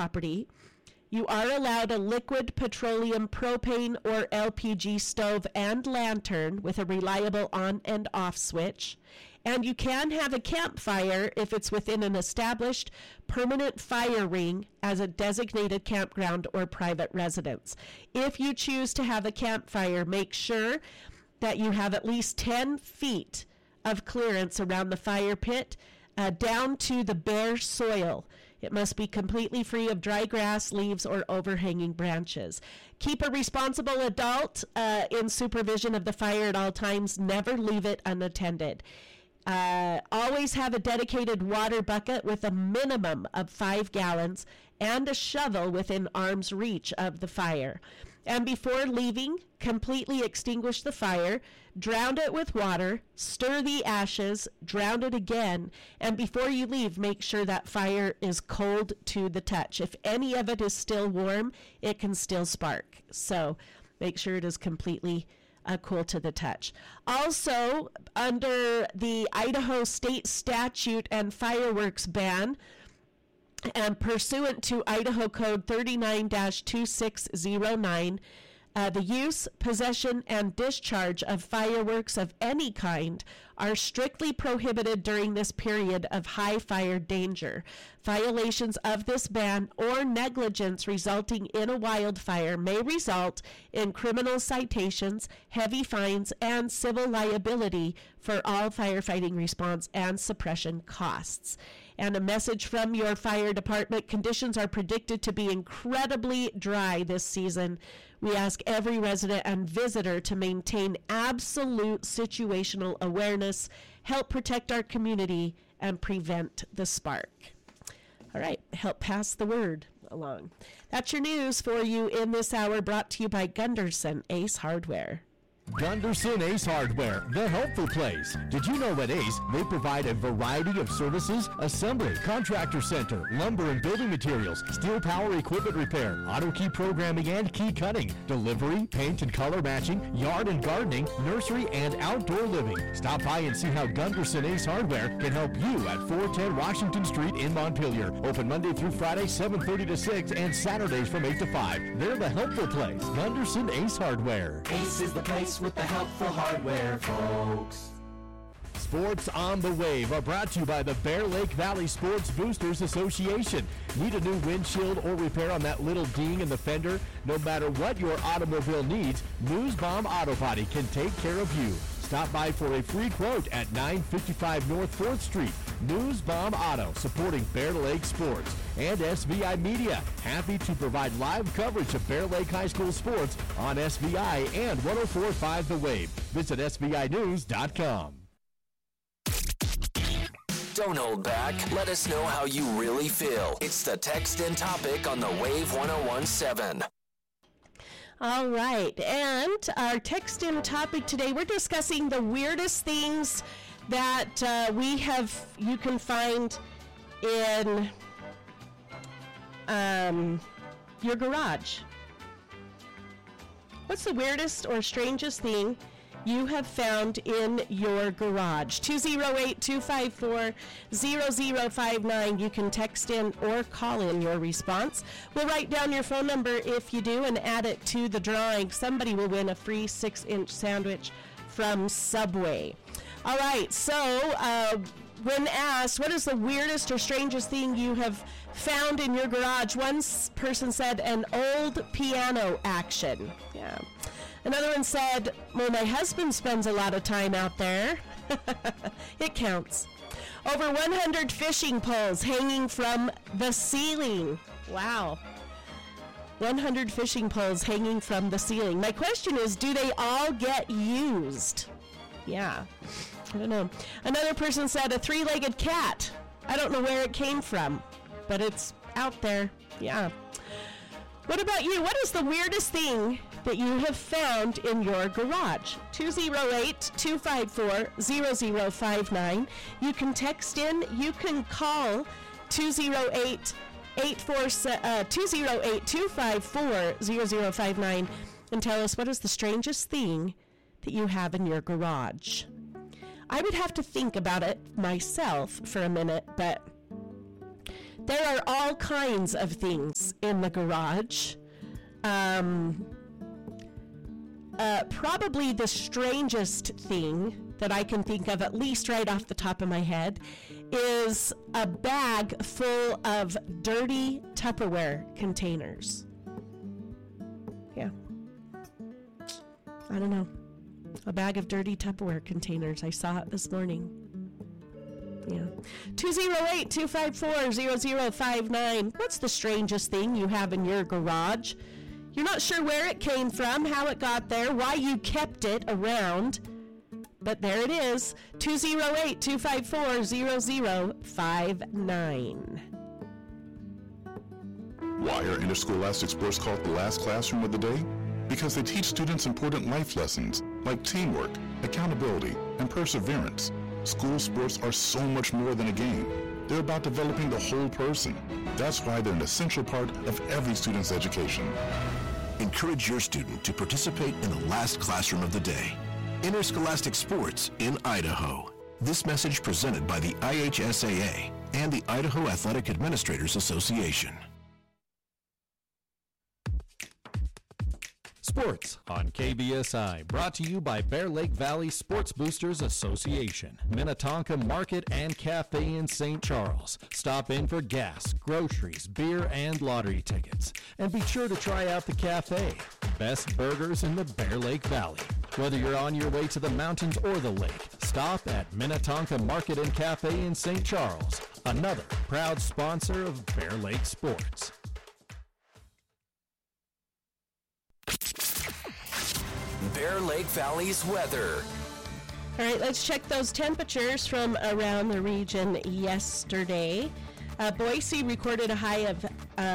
property, you are allowed a liquid petroleum propane or LPG stove and lantern with a reliable on and off switch. And you can have a campfire if it's within an established permanent fire ring as a designated campground or private residence. If you choose to have a campfire, make sure that you have at least 10 feet of clearance around the fire pit down to the bare soil. It must be completely free of dry grass, leaves, or overhanging branches. Keep a responsible adult in supervision of the fire at all times. Never leave it unattended. Always have a dedicated water bucket with a minimum of 5 gallons and a shovel within arm's reach of the fire. And before leaving, completely extinguish the fire, drown it with water, stir the ashes, drown it again, and before you leave, make sure that fire is cold to the touch. If any of it is still warm, it can still spark. So make sure it is completely cool to the touch. Also, under the Idaho state statute and fireworks ban, and pursuant to Idaho Code 39-2609, the use, possession, and discharge of fireworks of any kind are strictly prohibited during this period of high fire danger. Violations of this ban or negligence resulting in a wildfire may result in criminal citations, heavy fines, and civil liability for all firefighting response and suppression costs. And a message from your fire department: conditions are predicted to be incredibly dry this season. We ask every resident and visitor to maintain absolute situational awareness, help protect our community, and prevent the spark. All right, help pass the word along. That's your news for you in this hour, brought to you by Gunderson Ace Hardware. Gunderson Ace Hardware, the helpful place. Did you know at Ace, they provide a variety of services? Assembly, contractor center, lumber and building materials, steel power equipment repair, auto key programming and key cutting, delivery, paint and color matching, yard and gardening, nursery and outdoor living. Stop by and see how Gunderson Ace Hardware can help you at 410 Washington Street in Montpelier. Open Monday through Friday, 7:30 to 6, and Saturdays from 8 to 5. They're the helpful place. Gunderson Ace Hardware. Ace is the place with the helpful hardware, folks. Sports on the Wave are brought to you by the Bear Lake Valley Sports Boosters Association. Need a new windshield or repair on that little ding in the fender? No matter what your automobile needs, Newsbomb Auto Body can take care of you. Stop by for a free quote at 955 North 4th Street. Newsbomb Auto, supporting Bear Lake sports. And SVI Media, happy to provide live coverage of Bear Lake High School sports on SVI and 104.5 The Wave. Visit SVInews.com. Don't hold back. Let us know how you really feel. It's the Text In Topic on the Wave 101.7. All right, and our text in topic today, we're discussing the weirdest things that you can find in your garage. What's the weirdest or strangest thing you have found in your garage? 208-254-0059. You can text in or call in your response. We'll write down your phone number if you do and add it to the drawing. Somebody will win a free 6-inch sandwich from Subway. All right, so when asked, what is the weirdest or strangest thing you have found in your garage? One person said an old piano action. Yeah. Another one said, well, my husband spends a lot of time out there. It counts. Over 100 fishing poles hanging from the ceiling. Wow. 100 fishing poles hanging from the ceiling. My question is, do they all get used? Yeah. I don't know. Another person said a 3-legged cat. I don't know where it came from, but it's out there. Yeah. What about you? What is the weirdest thing that you have found in your garage? 208-254-0059. You can text in. You can call 208-254-0059 and tell us what is the strangest thing that you have in your garage. I would have to think about it myself for a minute, but There are all kinds of things in the garage. Probably the strangest thing that I can think of, at least right off the top of my head, is a bag full of dirty Tupperware containers. Yeah. I don't know. A bag of dirty Tupperware containers. I saw it this morning. Yeah. 208-254-0059. What's the strangest thing you have in your garage? You're not sure where it came from, how it got there, why you kept it around. But there it is. 208-254-0059. Why are interscholastic sports called the last classroom of the day? Because they teach students important life lessons like teamwork, accountability, and perseverance. School sports are so much more than a game. They're about developing the whole person. That's why they're an essential part of every student's education. Encourage your student to participate in the last classroom of the day. Interscholastic sports in Idaho. This message presented by the IHSAA and the Idaho Athletic Administrators Association. Sports on KBSI, brought to you by Bear Lake Valley Sports Boosters Association, Minnetonka Market and Cafe in St. Charles. Stop in for gas, groceries, beer, and lottery tickets. And be sure to try out the cafe. Best burgers in the Bear Lake Valley. Whether you're on your way to the mountains or the lake, stop at Minnetonka Market and Cafe in St. Charles, another proud sponsor of Bear Lake Sports. Bear Lake Valley's weather. All right, let's check those temperatures from around the region yesterday. Boise recorded a high of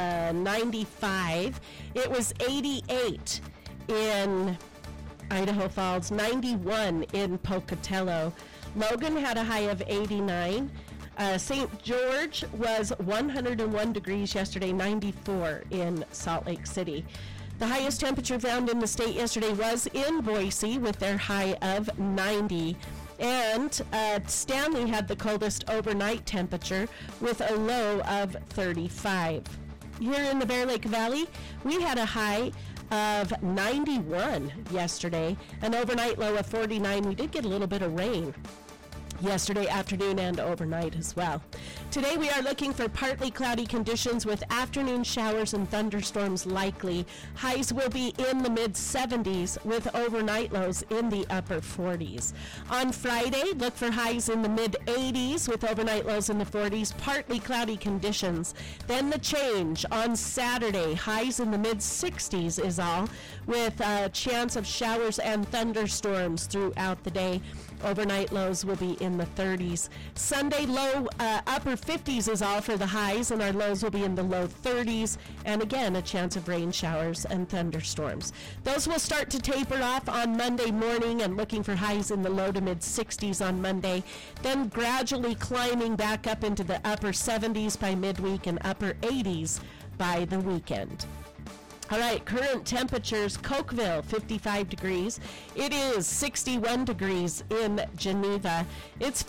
95. It was 88 in Idaho Falls, 91 in Pocatello. Logan had a high of 89. St. George was 101 degrees yesterday, 94 in Salt Lake City. The highest temperature found in the state yesterday was in Boise with their high of 90. And Stanley had the coldest overnight temperature with a low of 35. Here in the Bear Lake Valley, we had a high of 91 yesterday, an overnight low of 49. We did get a little bit of rain yesterday afternoon and overnight as well. Today we are looking for partly cloudy conditions with afternoon showers and thunderstorms likely. Highs will be in the mid-70s with overnight lows in the upper 40s. On Friday, look for highs in the mid-80s with overnight lows in the 40s, partly cloudy conditions. Then the change on Saturday, highs in the mid-60s is all, with a chance of showers and thunderstorms throughout the day. Overnight lows will be in the 30s. Sunday, low upper 50s is all for the highs, and our lows will be in the low 30s. And again, a chance of rain showers and thunderstorms. Those will start to taper off on Monday morning, and looking for highs in the low to mid 60s on Monday. Then gradually climbing back up into the upper 70s by midweek and upper 80s by the weekend. All right, current temperatures, Cokeville, 55 degrees. It is 61 degrees in Geneva. It's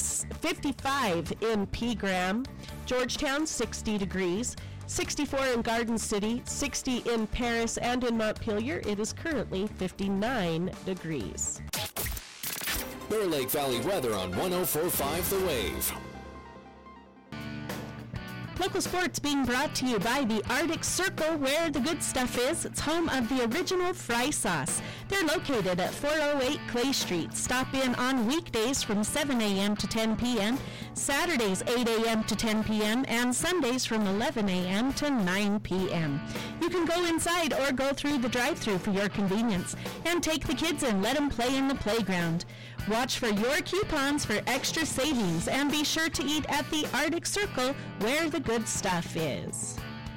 55 in Pegram. Georgetown, 60 degrees. 64 in Garden City, 60 in Paris, and in Montpelier, it is currently 59 degrees. Bear Lake Valley weather on 104.5 The Wave. Local sports being brought to you by the Arctic Circle, where the good stuff is. It's home of the original fry sauce. They're located at 408 Clay Street. Stop in on weekdays from 7 a.m. to 10 p.m., Saturdays 8 a.m. to 10 p.m., and Sundays from 11 a.m. to 9 p.m. You can go inside or go through the drive-thru for your convenience, and take the kids and let them play in the playground. Watch for your coupons for extra savings, and be sure to eat at the Arctic Circle, where the good stuff is.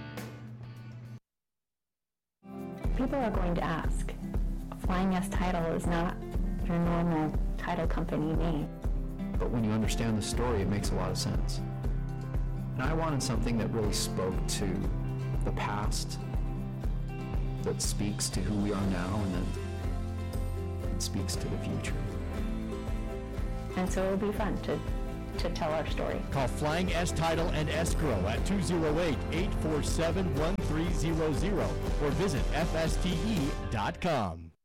People are going to ask, Flying S Title is not your normal title company name. But when you understand the story, it makes a lot of sense. And I wanted something that really spoke to the past, that speaks to who we are now, and that speaks to the future. And so it'll be fun to to tell our story. Call Flying S Title and Escrow at 208-847-1300 or visit fste.com.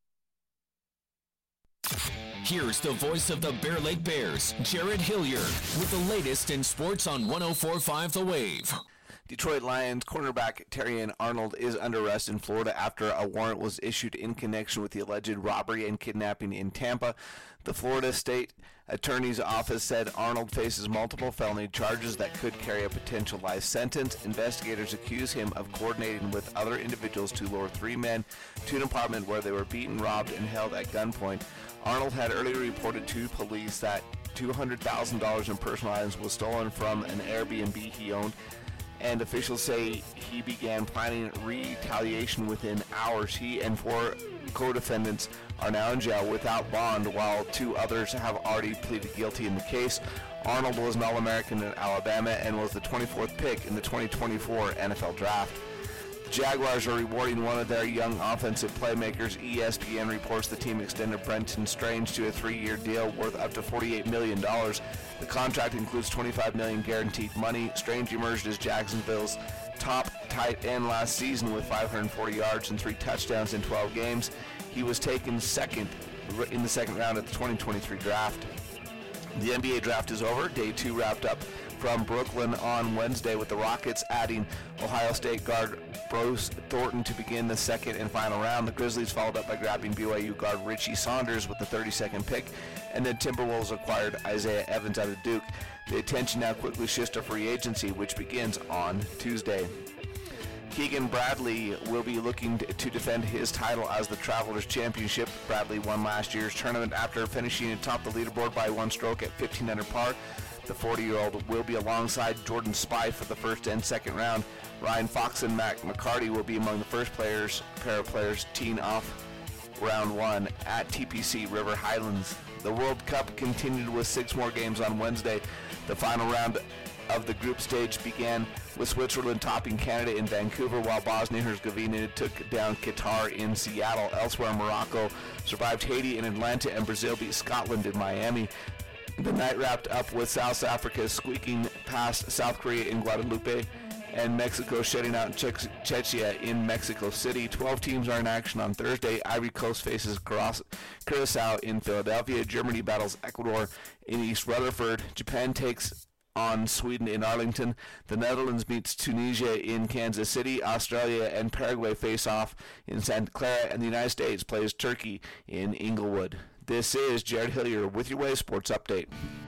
Here's the voice of the Bear Lake Bears, Jared Hilliard, with the latest in sports on 104.5 The Wave. Detroit Lions cornerback Terrian Arnold is under arrest in Florida after a warrant was issued in connection with the alleged robbery and kidnapping in Tampa. The Florida State Attorney's Office said Arnold faces multiple felony charges that could carry a potential life sentence. Investigators accuse him of coordinating with other individuals to lure 3 men to an apartment where they were beaten, robbed, and held at gunpoint. Arnold had earlier reported to police that $200,000 in personal items was stolen from an Airbnb he owned, and officials say he began planning retaliation within hours. He and 4 co-defendants are now in jail without bond, while 2 others have already pleaded guilty in the case. Arnold was an All-American in Alabama and was the 24th pick in the 2024 NFL Draft. The Jaguars are rewarding one of their young offensive playmakers. ESPN reports the team extended Brenton Strange to a 3-year deal worth up to $48 million. The contract includes $25 million guaranteed money. Strange emerged as Jacksonville's top tight end last season with 540 yards and 3 touchdowns in 12 games. He was taken second in the second round of the 2023 draft. The NBA draft is over. Day 2 wrapped up from Brooklyn on Wednesday, with the Rockets adding Ohio State guard Bruce Thornton to begin the second and final round. The Grizzlies followed up by grabbing BYU guard Richie Saunders with the 32nd pick, and then Timberwolves acquired Isaiah Evans out of Duke. The attention now quickly shifts to free agency, which begins on Tuesday. Keegan Bradley will be looking to defend his title as the Travelers Championship. Bradley won last year's tournament after finishing atop the leaderboard by 1 stroke at 15 under par. The 40-year-old will be alongside Jordan Spieth for the first and second round. Ryan Fox and Matt McCarty will be among the first pair of players teeing off round 1 at TPC River Highlands. The World Cup continued with 6 more games on Wednesday. The final round of the group stage began with Switzerland topping Canada in Vancouver, while Bosnia-Herzegovina took down Qatar in Seattle. Elsewhere, Morocco survived Haiti in Atlanta, and Brazil beat Scotland in Miami. The night wrapped up with South Africa squeaking past South Korea in Guadalupe, and Mexico shutting out Czechia in Mexico City. 12 teams are in action on Thursday. Ivory Coast faces Curacao in Philadelphia. Germany battles Ecuador in East Rutherford. Japan takes on Sweden in Arlington. The Netherlands meets Tunisia in Kansas City. Australia and Paraguay face off in Santa Clara, and the United States plays Turkey in Inglewood. This is Jared Hilliard with your Wave Sports Update.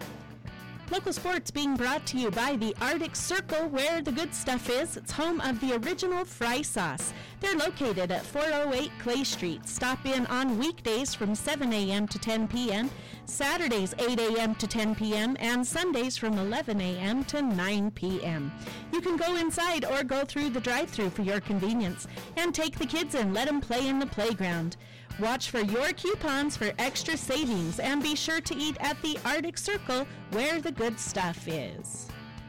Local sports being brought to you by the Arctic Circle, where the good stuff is. It's home of the original fry sauce. They're located at 408 Clay Street. Stop in on weekdays from 7 a.m. to 10 p.m., Saturdays 8 a.m. to 10 p.m., and Sundays from 11 a.m. to 9 p.m. You can go inside or go through the drive-thru for your convenience, and take the kids and let them play in the playground. Watch for your coupons for extra savings, and be sure to eat at the Arctic Circle, where the good stuff is.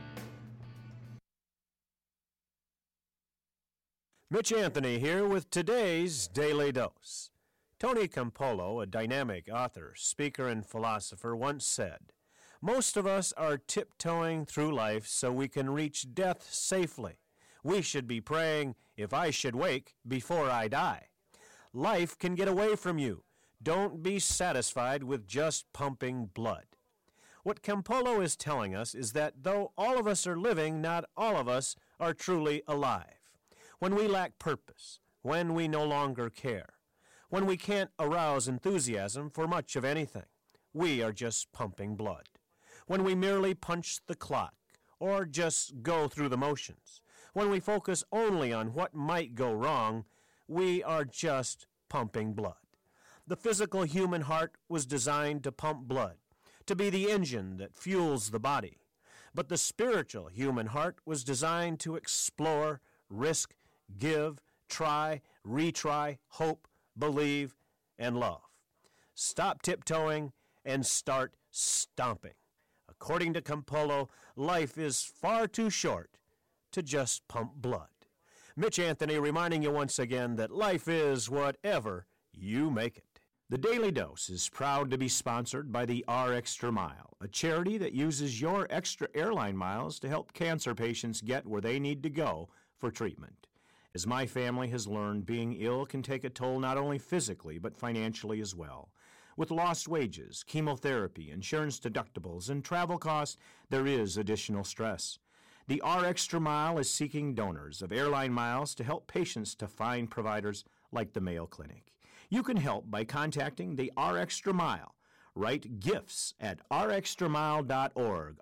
Mitch Anthony here with today's Daily Dose. Tony Campolo, a dynamic author, speaker, and philosopher, once said, "Most of us are tiptoeing through life so we can reach death safely. We should be praying, if I should wake, before I die." Life can get away from you. Don't be satisfied with just pumping blood. What Campolo is telling us is that though all of us are living, not all of us are truly alive. When we lack purpose, when we no longer care, when we can't arouse enthusiasm for much of anything, we are just pumping blood. When we merely punch the clock or just go through the motions, when we focus only on what might go wrong, we are just pumping blood. The physical human heart was designed to pump blood, to be the engine that fuels the body. But the spiritual human heart was designed to explore, risk, give, try, retry, hope, believe, and love. Stop tiptoeing and start stomping. According to Campolo, life is far too short to just pump blood. Mitch Anthony reminding you once again that life is whatever you make it. The Daily Dose is proud to be sponsored by the RExtra Mile, a charity that uses your extra airline miles to help cancer patients get where they need to go for treatment. As my family has learned, being ill can take a toll not only physically but financially as well. With lost wages, chemotherapy, insurance deductibles, and travel costs, there is additional stress. The RExtra Mile is seeking donors of airline miles to help patients to find providers like the Mayo Clinic. You can help by contacting the RExtra Mile. Write gifts at rextramile.org,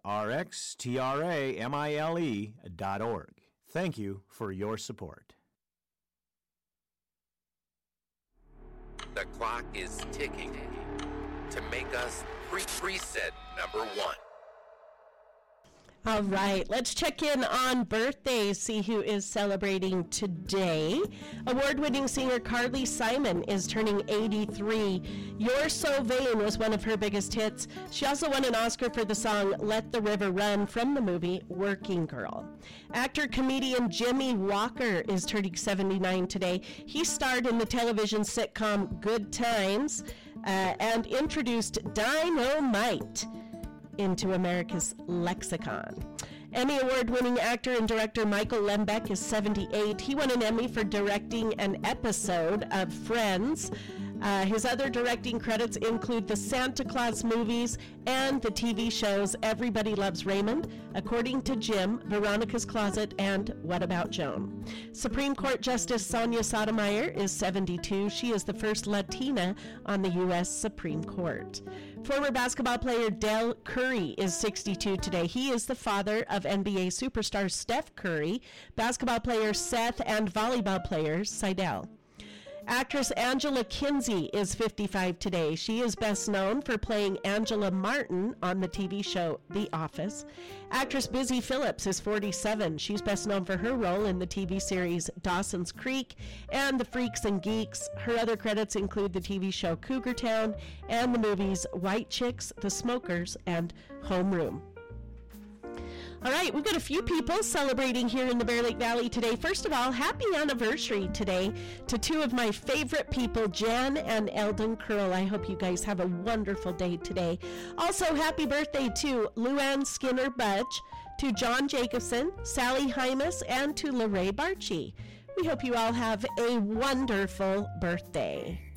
rxtramile.org. Thank you for your support. The clock is ticking to make us preset number 1. All right, let's check in on birthdays, see who is celebrating today. Award-winning singer Carly Simon is turning 83. You're So Vain was one of her biggest hits. She also won an Oscar for the song Let the River Run from the movie Working Girl. Actor-comedian Jimmy Walker is turning 79 today. He starred in the television sitcom Good Times and introduced Dynamite into America's lexicon. Emmy Award-winning actor and director Michael Lembeck is 78. He won an Emmy for directing an episode of Friends. His other directing credits include the Santa Claus movies and the TV shows Everybody Loves Raymond, According to Jim, Veronica's Closet, and What About Joan. Supreme Court Justice Sonia Sotomayor is 72. She is the first Latina on the U.S. Supreme Court. Former basketball player Del Curry is 62 today. He is the father of NBA superstar Steph Curry, basketball player Seth, and volleyball player Seidel. Actress Angela Kinsey is 55 today. She is best known for playing Angela Martin on the TV show The Office. Actress Busy Phillips is 47. She's best known for her role in the TV series Dawson's Creek and The Freaks and Geeks. Her other credits include the TV show Cougar Town and the movies White Chicks, The Smokers, and Homeroom. All right, we've got a few people celebrating here in the Bear Lake Valley today. First of all, happy anniversary today to two of my favorite people, Jan and Eldon Curl. I hope you guys have a wonderful day today. Also, happy birthday to Luann Skinner Budge, to John Jacobson, Sally Hymas, and to Lorraine Barchi. We hope you all have a wonderful birthday.